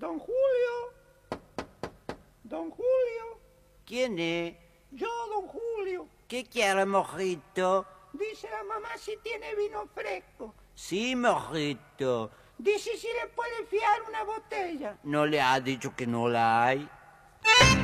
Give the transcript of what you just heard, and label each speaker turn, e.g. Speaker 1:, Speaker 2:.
Speaker 1: Don Julio. Don Julio.
Speaker 2: ¿Quién es?
Speaker 1: Yo, don Julio.
Speaker 2: ¿Qué quiere, mojito?
Speaker 1: Dice la mamá si tiene vino fresco.
Speaker 2: Sí, mojito.
Speaker 1: Dice si le puede fiar una botella.
Speaker 2: ¿No le ha dicho que no la hay?